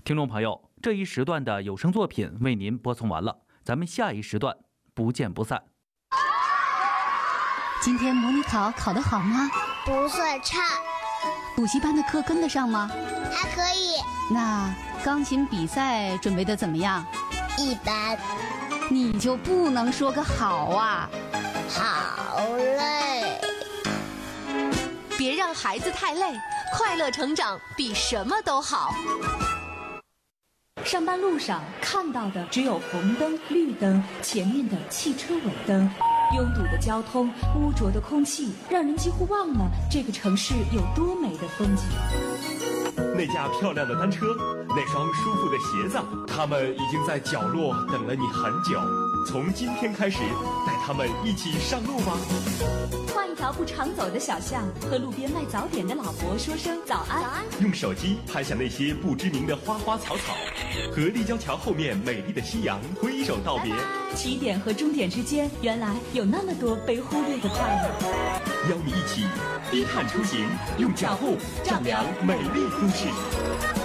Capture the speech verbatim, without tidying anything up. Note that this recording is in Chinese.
听众朋友，这一时段的有声作品为您播送完了，咱们下一时段不见不散。 今天模拟考考得好吗？ 不算差。 补习班的课跟得上吗？ 还可以。 那钢琴比赛准备得怎么样？ 一般。 你就不能说个好啊？ 好累。 别让孩子太累，快乐成长比什么都好。 上班路上看到的只有红灯、绿灯，前面的汽车尾灯，拥堵的交通，污浊的空气，让人几乎忘了这个城市有多美的风景。 那架漂亮的单车，那双舒服的鞋子，他们已经在角落等了你很久。从今天开始，带他们一起上路吧。 换一条不常走的小巷，和路边卖早点的老伯说声早安。 用手机拍下那些不知名的花花草草，和立交桥后面美丽的夕阳挥手道别。 起点和终点之间，原来有那么多被忽略的快乐。 邀你一起低碳出行，用脚步丈量美丽都市。